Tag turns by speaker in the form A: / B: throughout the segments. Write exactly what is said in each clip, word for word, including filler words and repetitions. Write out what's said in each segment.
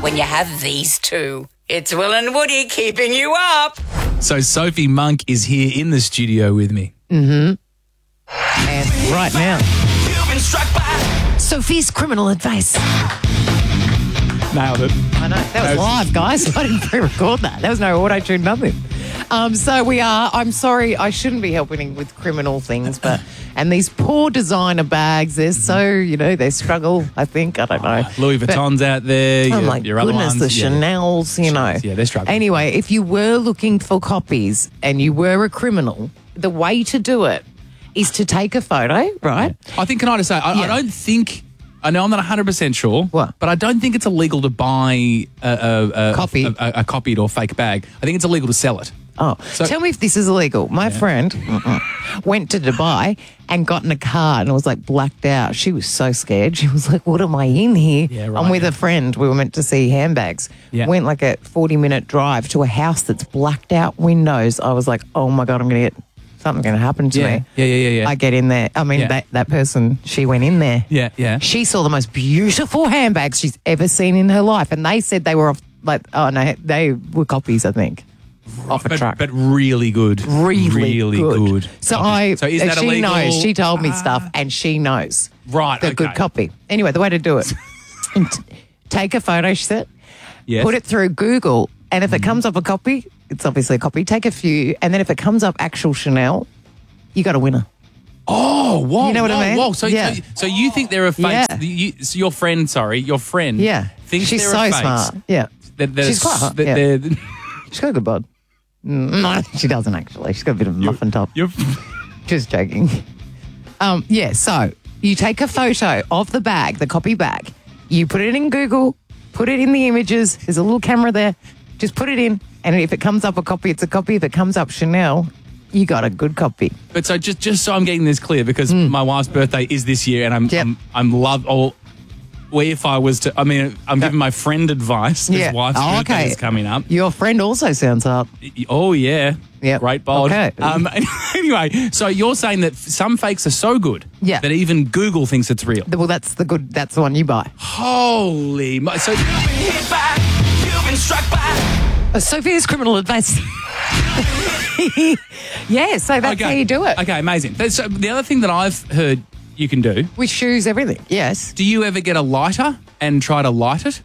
A: when you have these two. It's Will and Woody keeping you up.
B: So Sophie Monk is here in the studio with me.
C: Mm-hmm. And right now, Sophie's criminal advice.
B: Nailed it.
C: I know. That was live, guys. I didn't pre-record that. There was no auto-tune, nothing. Um, so we are, I'm sorry, I shouldn't be helping with criminal things, but, and these poor designer bags, they're so, you know, they struggle, I think, I don't know.
B: Louis Vuitton's
C: but,
B: out there.
C: Oh,
B: your,
C: my
B: your other
C: goodness,
B: ones.
C: the
B: yeah.
C: Chanel's, you know.
B: Yeah, they're struggling.
C: Anyway, if you were looking for copies and you were a criminal, the way to do it is to take a photo, right?
B: I think, can I just say, I,
C: Yeah.
B: I don't think, I know I'm not one hundred percent sure,
C: What?
B: but I don't think it's illegal to buy a, a, a,
C: Copy.
B: a, a, a copied or fake bag. I think it's illegal to sell it.
C: Oh,
B: So-
C: tell me if this is illegal. My friend went to Dubai and got in a car and was like blacked out. She was so scared. She was like, what am I in here?
B: Yeah, right,
C: I'm with
B: yeah.
C: a friend. We were meant to see handbags.
B: Yeah.
C: Went like a forty minute drive to a house that's blacked out windows. I was like, oh my God, I'm going to get something going to happen to
B: Yeah.
C: me.
B: Yeah, yeah, yeah, yeah.
C: I get in there. I mean,
B: Yeah.
C: that, that person, she went in there.
B: Yeah, yeah.
C: She saw the most beautiful handbags she's ever seen in her life. And they said they were off, like, oh no, they were copies, I think. Off a
B: But,
C: truck.
B: but really good.
C: really,
B: really
C: good.
B: good.
C: So
B: Copy.
C: I,
B: So is that
C: she
B: illegal?
C: knows. She told me stuff, and she knows.
B: Right,
C: the good
B: okay.
C: copy. Anyway, the way to do it: t- take a photo. She said,
B: Yes.
C: put it through Google, and if it comes up a copy, it's obviously a copy. Take a few, and then if it comes up actual Chanel, you got a winner.
B: Oh, whoa.
C: You know what
B: whoa,
C: I mean?
B: Whoa. So,
C: Yeah.
B: so, so you think they're a fake?
C: Yeah.
B: You, so your friend, sorry, your friend.
C: Yeah,
B: Thinks
C: she's
B: they're
C: so
B: a fakes.
C: smart. Yeah,
B: That they're,
C: she's quite hot.
B: that
C: Yeah.
B: they're-
C: she's got a good bod. Mm, No, she doesn't actually. She's got a bit of a muffin top.
B: You're,
C: Just joking. Um, yeah, so you take a photo of the bag, the copy bag. You put it in Google, put it in the images. There's a little camera there. Just put it in. And if it comes up a copy, it's a copy. If it comes up Chanel, you got a good copy.
B: but so just just so I'm getting this clear, because my wife's birthday is this year, and I'm
C: Mm. Yep.
B: I'm, I'm love. Or well, if I was to, I mean, I'm giving my friend advice. His
C: Yeah.
B: wife's
C: Oh,
B: birthday
C: okay.
B: is coming up.
C: Your friend also sounds hot.
B: Oh yeah,
C: Yep.
B: great bod.
C: Okay.
B: Um, anyway, so you're saying that some fakes are so good,
C: Yeah.
B: that even Google thinks it's real.
C: Well, that's the good. That's the one you buy.
B: Holy, mo- so
C: Uh, Sophia's criminal advice. Yeah, so that's how you do it.
B: Okay, amazing. That's- So the other thing that I've heard you can do.
C: With shoes, everything. Yes.
B: Do you ever get a lighter and try to light it?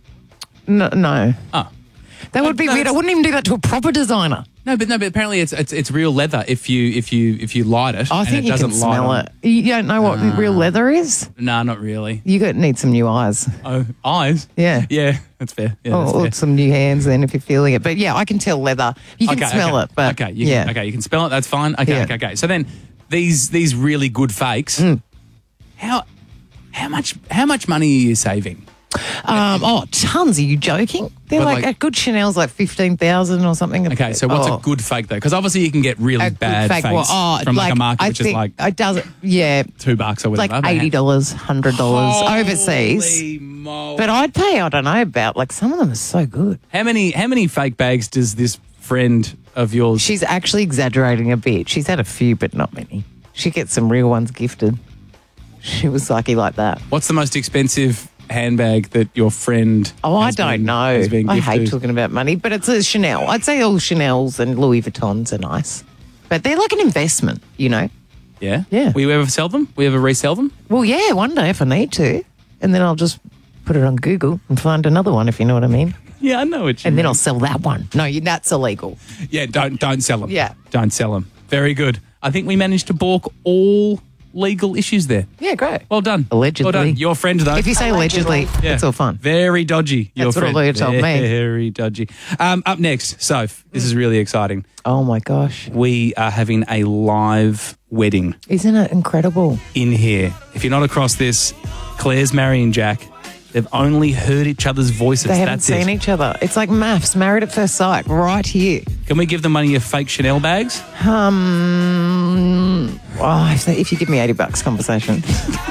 C: No. no.
B: Oh.
C: That would be
B: No,
C: weird. I
B: it's-
C: wouldn't even do that to a proper designer.
B: No, but no, but apparently it's it's it's real leather if you if you if you light it.
C: I
B: and
C: think
B: it
C: you
B: doesn't
C: can
B: light
C: smell
B: on-
C: it. You don't know what real leather is?
B: No, not really.
C: You got need some new eyes.
B: Oh, eyes.
C: Yeah.
B: Yeah, that's fair. Yeah, that's
C: Or, or
B: fair.
C: some new hands then if you're feeling it. But yeah, I can tell leather. You can
B: Okay,
C: smell
B: okay.
C: it, but
B: okay, you
C: yeah.
B: can, okay, you can spell it. That's fine. Okay,
C: Yeah.
B: okay, okay. So then these these really good fakes.
C: Mm.
B: How how much how much money are you saving?
C: Um, oh, tons. Are you joking? They're
B: But
C: like,
B: like-
C: a good Chanel's like fifteen thousand or something.
B: Okay, so what's
C: Oh.
B: a good fake though? Because obviously you can get really
C: A good
B: bad
C: fake
B: fakes
C: one? Oh,
B: from like, a market
C: I
B: which
C: think
B: is like
C: it does. Yeah,
B: two bucks or
C: like
B: whatever.
C: eighty dollars, hundred dollars overseas.
B: Holy mo-
C: But I'd pay. I don't know about like some of them are so good.
B: how many how many fake bags does this friend of yours?
C: She's actually exaggerating a bit. She's had a few, but not many. She gets some real ones gifted. She was lucky like that.
B: What's the most expensive handbag that your friend?
C: Oh, I
B: has
C: don't
B: been-
C: know.
B: has been
C: I hate
B: gifted?
C: talking about money, but it's a Chanel. I'd say all Chanel's and Louis Vuittons are nice, but they're like an investment, you know.
B: Yeah,
C: Yeah.
B: Will you ever sell them? Will you ever resell them?
C: Well, yeah, one day if I need to, and then I'll just put it on Google and find another one, if you know what I mean.
B: Yeah, I know what you
C: And then
B: mean.
C: I'll sell that one. No, you- that's illegal.
B: Yeah, don't don't sell them.
C: Yeah.
B: don't sell them. Very good. I think we managed to balk all legal issues there.
C: Yeah, great.
B: Well done.
C: Allegedly.
B: Well done. Your friend though.
C: If you say allegedly,
B: Yeah.
C: it's all fun.
B: Very dodgy. Your
C: That's what a
B: friend.
C: lawyer told me.
B: Very dodgy. Um, up next, Soph, this is really exciting.
C: Oh my gosh.
B: We are having a live wedding
C: Isn't it incredible?
B: in here. If you're not across this, Claire's marrying Jack. They've only heard each other's voices.
C: They haven't
B: That's
C: seen
B: it.
C: each other. It's like maths, married at first sight, right here.
B: Can we give them money of fake Chanel bags?
C: Um, oh, if, they, if you give me eighty bucks, conversation.